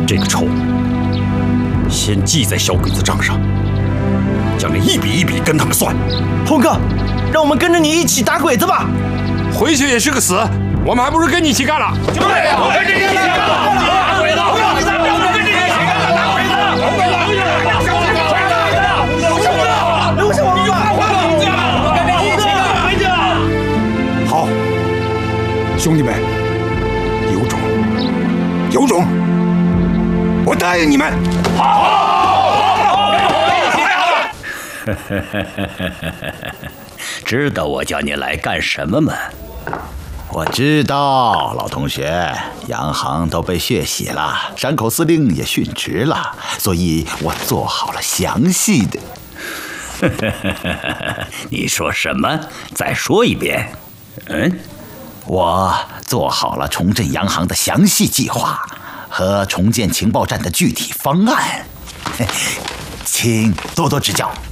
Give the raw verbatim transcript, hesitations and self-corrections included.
这个仇先记在小鬼子账上，将来一笔一笔跟他们算。 红哥，让我们跟着你一起打鬼子吧。 回去也是个死，我们还不如跟你一起干了。 对呀，我跟着你一起干了，打鬼子，不要跟着你一起干了，打鬼子，打鬼子， 留下我们吧， 我跟着你一起干回去。 好，兄弟们，有种，有种，我答应你们。 知道我叫你来干什么吗？ 我知道，老同学，洋行都被血洗了，山口司令也殉职了，所以我做好了详细的。 你说什么？再说一遍。嗯， 我做好了重振洋行的详细计划和重建情报站的具体方案，请多多指教。